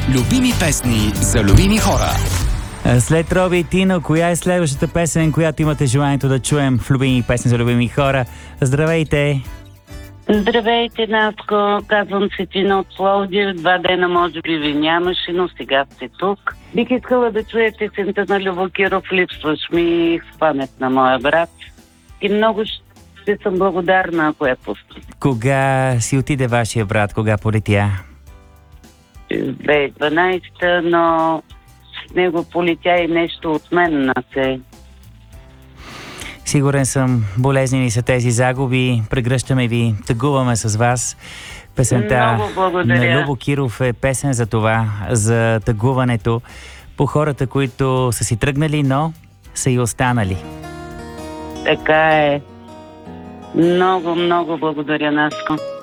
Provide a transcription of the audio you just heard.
Любими песни за любими хора. След Роби и Тино, коя е следващата песен, която имате желанието да чуем в любими песни за любими хора? Здравейте! Здравейте, Наско. Казвам се Тина от Пловдив. 2 дена може би ви нямаше, но сега сте тук. Бих искала да чуя песента на Любо Киров "Липсваш ми" в памет на моя брат. И много ще съм благодарна, ако я пусти. Кога си отиде вашия брат? Кога полетя? 2012, но с него полетя и нещо от мен на се. Сигурен съм, болезнени са тези загуби. Прегръщаме ви, тъгуваме с вас. Песента на Любо Киров е песен за това, за тъгуването по хората, които са си тръгнали, но са и останали. Така е. Много, много благодаря, Наско.